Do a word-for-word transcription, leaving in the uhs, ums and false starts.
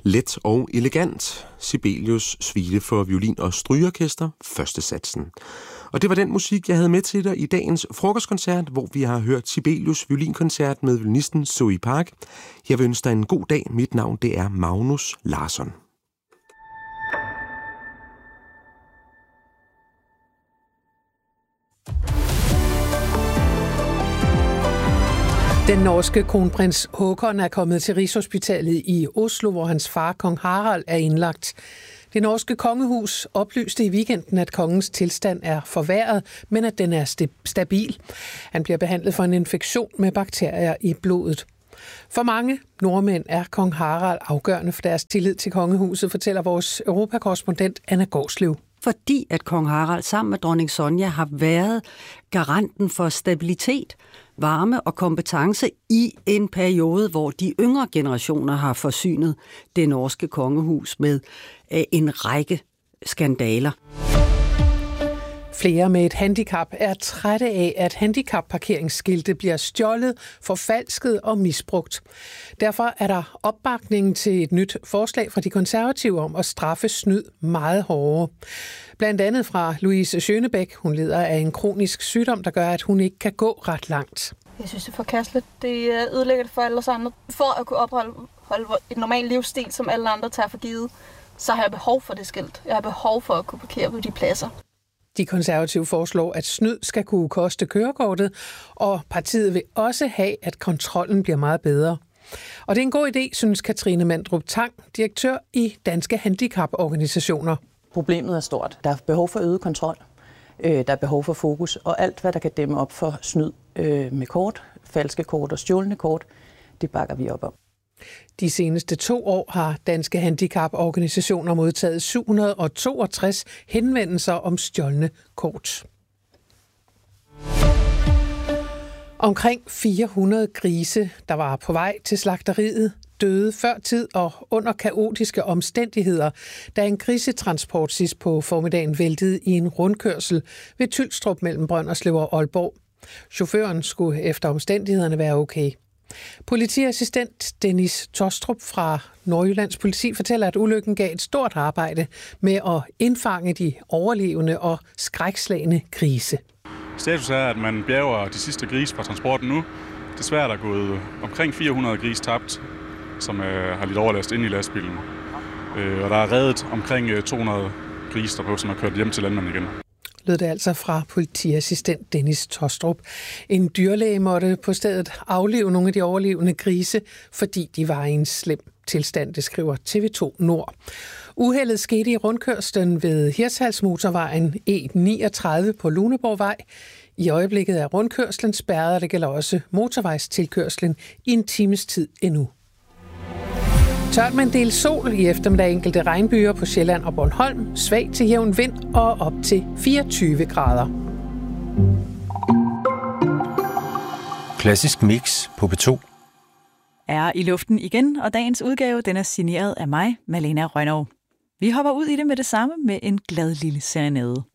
Let og elegant. Sibelius suite for violin og strygeorkester, første satsen. Og det var den musik, jeg havde med til dig i dagens frokostkoncert, hvor vi har hørt Sibelius violinkoncert med violinisten Zoe Park. Jeg vil ønske dig en god dag. Mit navn det er Magnus Larsson. Den norske kronprins Håkon er kommet til Rigshospitalet i Oslo, hvor hans far, kong Harald, er indlagt. Det norske kongehus oplyste i weekenden, at kongens tilstand er forværret, men at den er stabil. Han bliver behandlet for en infektion med bakterier i blodet. For mange nordmænd er kong Harald afgørende for deres tillid til kongehuset, fortæller vores europakorrespondent Anna Gårdslev. Fordi at kong Harald sammen med dronning Sonja har været garanten for stabilitet, varme og kompetence i en periode, hvor de yngre generationer har forsynet det norske kongehus med en række skandaler. Flere med et handicap er trætte af, at handicapparkeringsskilte bliver stjålet, forfalsket og misbrugt. Derfor er der opbakning til et nyt forslag fra de konservative om at straffe snyd meget hårdere. Blandt andet fra Louise Schønebæk. Hun lider af en kronisk sygdom, der gør, at hun ikke kan gå ret langt. Jeg synes, det er forkasteligt. Det ødelægger det for alle os andre. For at kunne opholde et normalt livsstil, som alle andre tager for givet, så har jeg behov for det skilt. Jeg har behov for at kunne parkere på de pladser. De konservative foreslår, at snyd skal kunne koste kørekortet, og partiet vil også have, at kontrollen bliver meget bedre. Og det er en god idé, synes Katrine Mandrup Tang, direktør i Danske Handicaporganisationer. Problemet er stort. Der er behov for øget kontrol. Der er behov for fokus, og alt, hvad der kan dæmme op for snyd med kort, falske kort og stjålne kort, det bakker vi op om. De seneste to år har Danske Handicaporganisationer modtaget syv hundrede og toogtres henvendelser om stjålne kort. Omkring fire hundrede grise, der var på vej til slagteriet, døde før tid og under kaotiske omstændigheder, da en grisetransport sidst på formiddagen væltede i en rundkørsel ved Tylstrup mellem Brønderslev og Aalborg. Chaufføren skulle efter omstændighederne være okay. Politiassistent Dennis Tostrup fra Nordjyllands politi fortæller, at ulykken gav et stort arbejde med at indfange de overlevende og skrækslagne grise. Status er, at man bjerger de sidste grise fra transporten nu. Desværre er der gået omkring fire hundrede grise tabt, som øh, har lidt overlast inde i lastbilen. Øh, og der er reddet omkring to hundrede grise, der som er kørt hjem til landmanden igen. Lød det altså fra politiassistent Dennis Tostrup. En dyrlæge måtte på stedet aflive nogle af de overlevende grise, fordi de var i en slem tilstand, det skriver T V to Nord. Uheldet skete i rundkørslen ved Hirtshalsmotorvejen E niogtredive på Luneborgvej. I øjeblikket er rundkørslen spærret, og det gælder også motorvejstilkørslen i en times tid endnu. Tørt med en del sol i eftermiddag, enkelte regnbyer på Sjælland og Bornholm, svag til jævn vind og op til fireogtyve grader. Klassisk mix på P to. Er i luften igen, og dagens udgave den er signeret af mig, Malena Rønnow. Vi hopper ud i det med det samme med en glad lille serenade.